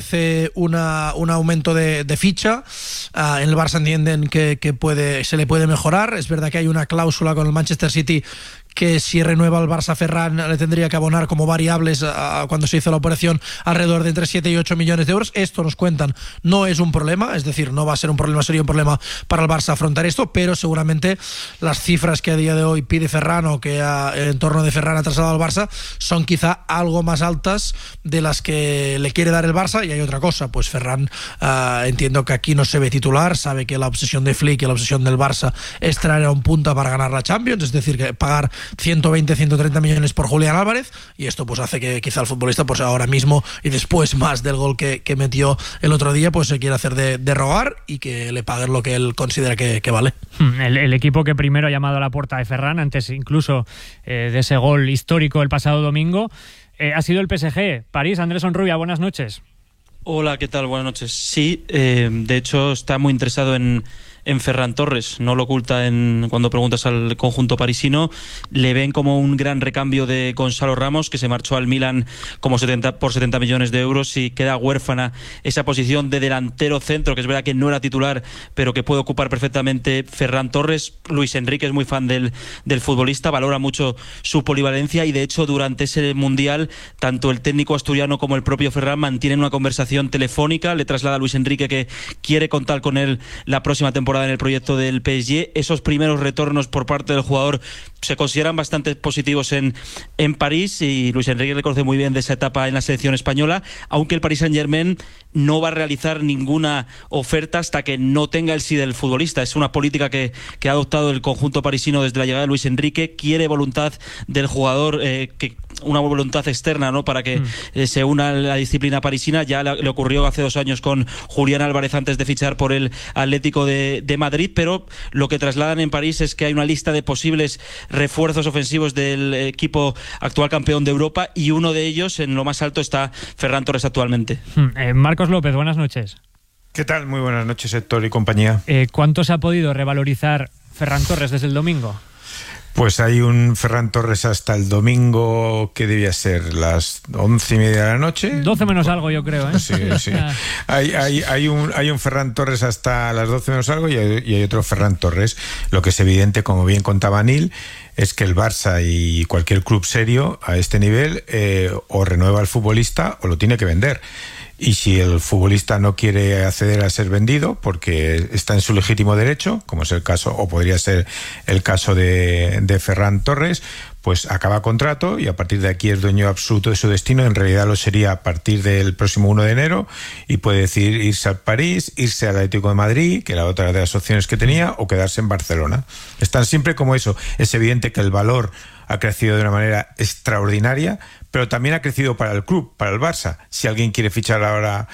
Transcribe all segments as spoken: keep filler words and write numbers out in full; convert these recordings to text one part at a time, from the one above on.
merece una, un aumento de, de ficha. Uh, en el Barça entienden que, que puede, se le puede mejorar. Es verdad que hay una cláusula con el Manchester City que si renueva el Barça, Ferran le tendría que abonar como variables a, a cuando se hizo la operación alrededor de entre siete y ocho millones de euros. Esto nos cuentan, no es un problema, es decir, no va a ser un problema, sería un problema para el Barça afrontar esto, pero seguramente las cifras que a día de hoy pide Ferran o que a, el entorno de Ferran ha trasladado al Barça son quizá algo más altas de las que le quiere dar el Barça. Y hay otra cosa, pues Ferran uh, entiendo que aquí no se ve titular, sabe que la obsesión de Flick y la obsesión del Barça es traer a un punta para ganar la Champions, es decir, que pagar ciento veinte, ciento treinta millones por Julián Álvarez, y esto pues hace que quizá el futbolista pues ahora mismo y después más del gol que, que metió el otro día pues se quiere hacer de, de rogar y que le paguen lo que él considera que, que vale. El, el equipo que primero ha llamado a la puerta de Ferran, antes incluso eh, de ese gol histórico el pasado domingo, eh, ha sido el P S G. París, Andrés Onrubia, buenas noches. Hola, ¿qué tal? Buenas noches. Sí, eh, de hecho está muy interesado en en Ferran Torres, no lo oculta en cuando preguntas al conjunto parisino. Le ven como un gran recambio de Gonzalo Ramos, que se marchó al Milan como setenta por setenta millones de euros y queda huérfana esa posición de delantero centro, que es verdad que no era titular, pero que puede ocupar perfectamente Ferran Torres. Luis Enrique es muy fan del, del futbolista, valora mucho su polivalencia y de hecho durante ese mundial tanto el técnico asturiano como el propio Ferran mantienen una conversación telefónica. Le traslada a Luis Enrique que quiere contar con él la próxima temporada en el proyecto del P S G. Esos primeros retornos por parte del jugador se consideran bastante positivos en, en París y Luis Enrique le conoce muy bien de esa etapa en la selección española, aunque el Paris Saint-Germain no va a realizar ninguna oferta hasta que no tenga el sí del futbolista. Es una política que, que ha adoptado el conjunto parisino desde la llegada de Luis Enrique. Quiere voluntad del jugador, eh, que una voluntad externa, ¿no?, para que mm. eh, se una a la disciplina parisina. Ya le, le ocurrió hace dos años con Julián Álvarez antes de fichar por el Atlético de, de Madrid, pero lo que trasladan en París es que hay una lista de posibles refuerzos ofensivos del equipo actual campeón de Europa y uno de ellos, en lo más alto, está Ferran Torres actualmente. Mm. Eh, Marcos López, buenas noches. ¿Qué tal? Muy buenas noches, Héctor y compañía. Eh, ¿Cuánto se ha podido revalorizar Ferran Torres desde el domingo? Pues hay un Ferran Torres hasta el domingo que debía ser las once y media de la noche. doce menos algo, yo creo, ¿eh? Sí, sí. hay, hay, hay, un, hay un Ferran Torres hasta las doce menos algo y hay, y hay otro Ferran Torres. Lo que es evidente, como bien contaba Nil, es que el Barça y cualquier club serio a este nivel eh, o renueva al futbolista o lo tiene que vender. Y si el futbolista no quiere acceder a ser vendido porque está en su legítimo derecho, como es el caso, o podría ser el caso de, de Ferran Torres, pues acaba contrato y a partir de aquí es dueño absoluto de su destino. En realidad lo sería a partir del próximo uno de enero y puede decidir irse al París, irse al Atlético de Madrid, que era otra de las opciones que tenía, o quedarse en Barcelona. Están siempre como eso. Es evidente que el valor ha crecido de una manera extraordinaria, pero también ha crecido para el club, para el Barça. Si alguien quiere fichar ahora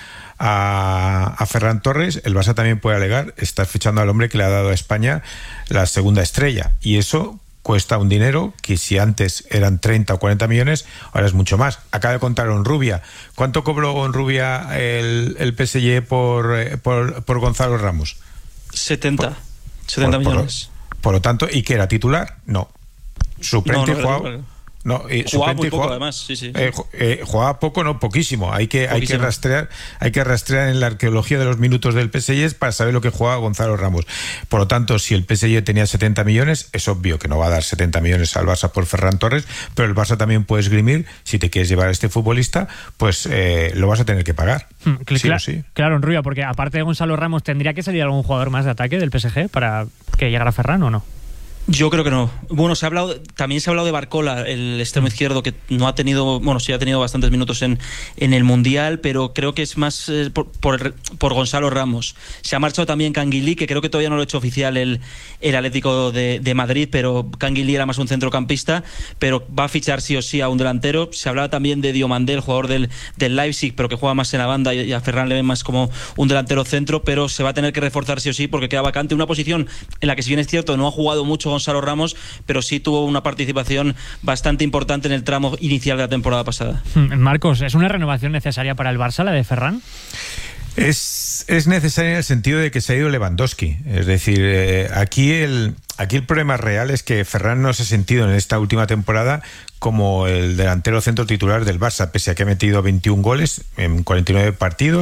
a, a Ferran Torres, el Barça también puede alegar estar fichando al hombre que le ha dado a España la segunda estrella. Y eso cuesta un dinero que si antes eran treinta o cuarenta millones, ahora es mucho más. Acaba de contar Onrubia. ¿Cuánto cobró Onrubia el, el P S G por, por, por Gonzalo Ramos? setenta. Por, setenta por, millones. Por, por lo tanto, ¿y qué era? ¿Titular? No. Suplente, no, no, jugaba... no, No, eh, jugaba muy poco, jugaba, además, sí, sí. Eh, eh, jugaba poco, no, poquísimo. Hay que, hay que rastrear, hay que rastrear en la arqueología de los minutos del P S G para saber lo que jugaba Gonzalo Ramos. Por lo tanto, si el P S G tenía setenta millones, es obvio que no va a dar setenta millones al Barça por Ferran Torres, pero el Barça también puede esgrimir, si te quieres llevar a este futbolista, pues eh, lo vas a tener que pagar. Hmm, sí claro, o sí. Claro, Onrubia, porque aparte de Gonzalo Ramos, ¿tendría que salir algún jugador más de ataque del P S G para que llegara Ferran o no? Yo creo que no. Bueno, se ha hablado, también se ha hablado de Barcola, el extremo izquierdo, que no ha tenido, bueno, sí ha tenido bastantes minutos en, en el Mundial, pero creo que es más eh, por, por, por Gonzalo Ramos. Se ha marchado también Canguilí, que creo que todavía no lo ha hecho oficial el, el Atlético de, de Madrid, pero Canguilí era más un centrocampista, pero va a fichar sí o sí a un delantero. Se hablaba también de Diomandé, el jugador del, del Leipzig, pero que juega más en la banda, y a Ferran le ven más como un delantero centro, pero se va a tener que reforzar sí o sí porque queda vacante una posición en la que, si bien es cierto, no ha jugado mucho Gonzalo Ramos, pero sí tuvo una participación bastante importante en el tramo inicial de la temporada pasada. Marcos, ¿es una renovación necesaria para el Barça la de Ferran? Es, es necesaria en el sentido de que se ha ido Lewandowski. Es decir, eh, aquí el aquí el problema real es que Ferran no se ha sentido en esta última temporada como el delantero centro titular del Barça, pese a que ha metido veintiún goles en cuarenta y nueve partidos.